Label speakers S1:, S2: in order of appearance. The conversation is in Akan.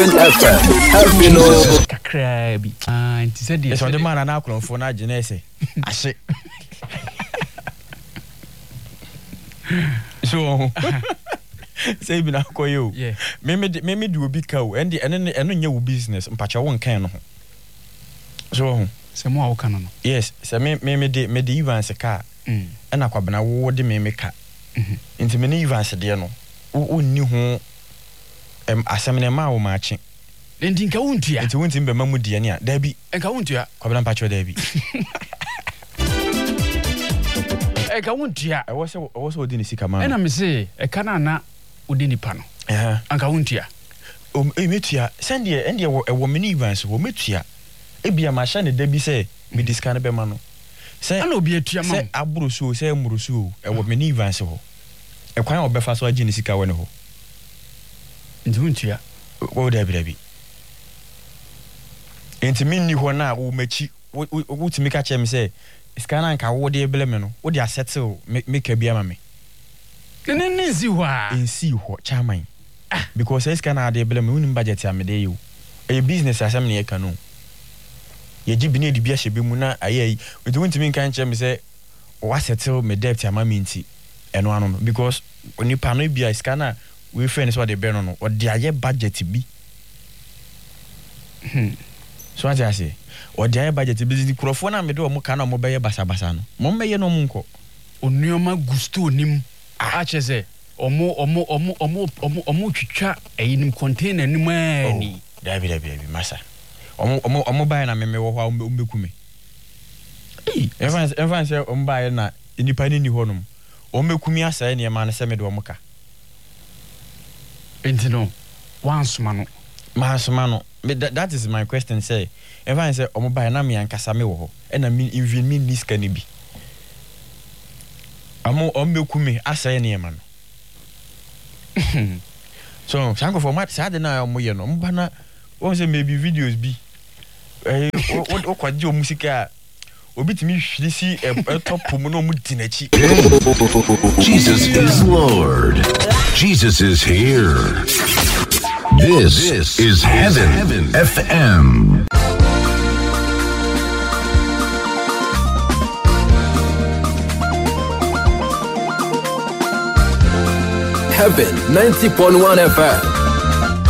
S1: FM. Happy no.
S2: Kakrabi. It said
S3: yes, on the man and alcohol for na genese. Ashe. So say bi na koyo.
S2: Yeah.
S3: Me do obi ka o and eno nya wo business mpacha won kan no. So
S2: se mo awo kan no.
S3: Yes, say me de Evans car. And akwabena wo de me ka. Nti me ne Evans de no. Wo ni ho asemne ma wo maachi.
S2: Nti nka wontua.
S3: Nti wonti mbe mamu de ne a. Da bi
S2: nka wontua.
S3: Kwabena mpacho da bi.
S2: Eka wontua.
S3: I was odi ni sika ma.
S2: Na me say e kana na odi nipa no. Anka wontua.
S3: Metua. Send e wo me ne Evans wo metua. Ebia ma sha ne da bi say me diska ne be ma no. Say
S2: ana obi atua ma.
S3: Say abroso say muruso e wo me ne Evans ho. E kwan obefa so agi ni sika wo ne ho.
S2: Nti wontua.
S3: Wo da bi. Enti minni ho na wo machi wo timi ka che me say scanner nka wo de ebele me no wo de asettle make bia ma me.
S2: Ne si ho a.
S3: Nsi ho chairman. Because scanner de ebele me unim budget ya me de you. E business asem ne ye kanu. Ye gi bine de bia hye be mu na ayi we don't mean kan che me say o settle me debt ya ma me nti eno ano no because onipa no bia scanner we friends what they burn no or de aye budget bi. So what I say or the budget bi krofo na me do mo ka na mo beye basa no mo meye no mo nko
S2: onuoma gusto nim a chese omo twitwa ayinim container nim ani
S3: dabi masa omo bae na me wo ho ombekumi everyone say omo bae na inipa ni honom ombekumi asa ne ma na se me do omo ka
S2: entino wansuma no that is my question say everyone say omo bae na me ankasa me wo ho e na me even me niska ni bi ombekumi asa ne ma no so sanko for mat sa de na omo ye no mbana won say maybe videos bi o kwaje o musika obi timi hwiri si top mu no mu dinachi.
S1: Jesus is Lord. Jesus is here. This is Heaven FM. Heaven 90.1 FM.